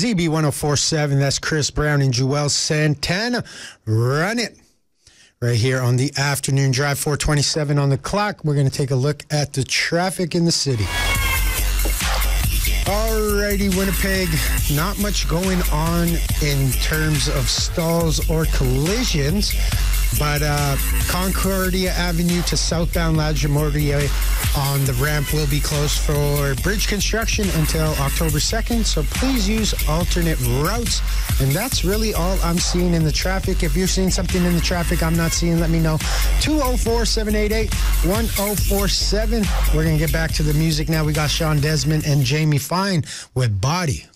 ZB1047. That's Chris Brown and Joel Santana. Run it. Right here on the afternoon drive, 4:27 on the clock. We're going to take a look at the traffic in the city. Alrighty, Winnipeg, not much going on in terms of stalls or collisions, but Concordia Avenue to southbound La Jamordia on the ramp will be closed for bridge construction until October 2nd, so please use alternate routes. And that's really all I'm seeing in the traffic. If you're seeing something in the traffic I'm not seeing, let me know. 204-788-1047. We're going to get back to the music now. We got Sean Desmond and Jamie Fine with Body.